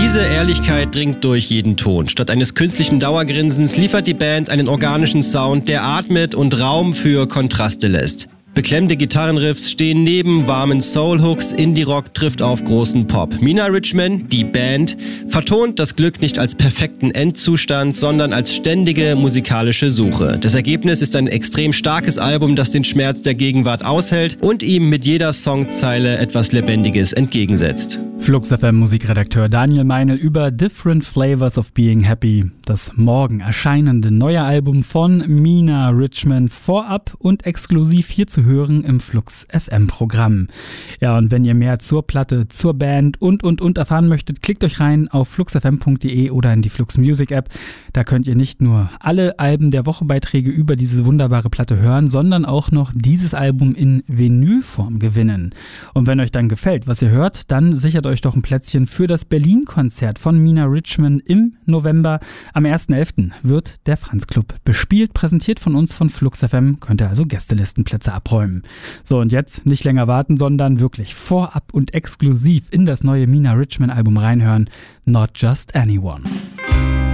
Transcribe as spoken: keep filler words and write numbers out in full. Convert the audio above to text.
Diese Ehrlichkeit dringt durch jeden Ton. Statt eines künstlichen Dauergrinsens liefert die Band einen organischen Sound, der atmet und Raum für Kontraste lässt. Beklemmende Gitarrenriffs stehen neben warmen Soul-Hooks, Indie-Rock trifft auf großen Pop. Mina Richman, die Band, vertont das Glück nicht als perfekten Endzustand, sondern als ständige musikalische Suche. Das Ergebnis ist ein extrem starkes Album, das den Schmerz der Gegenwart aushält und ihm mit jeder Songzeile etwas Lebendiges entgegensetzt. Flux F M Musikredakteur Daniel Meinl über Different Flavors of Being Happy, das morgen erscheinende neue Album von Mina Richman, vorab und exklusiv hier zu hören im Flux F M Programm. Ja, und wenn ihr mehr zur Platte, zur Band und und und erfahren möchtet, klickt euch rein auf flux f m punkt d e oder in die Flux Music App. Da könnt ihr nicht nur alle Alben der Wochebeiträge über diese wunderbare Platte hören, sondern auch noch dieses Album in Vinylform gewinnen. Und wenn euch dann gefällt, was ihr hört, dann sichert euch doch ein Plätzchen für das Berlin-Konzert von Mina Richman im November. Am ersten elften wird der Franz Club bespielt, präsentiert von uns von Flux F M, könnt ihr also Gästelistenplätze abräumen. So, und jetzt nicht länger warten, sondern wirklich vorab und exklusiv in das neue Mina Richman Album reinhören. Not Just Anyone.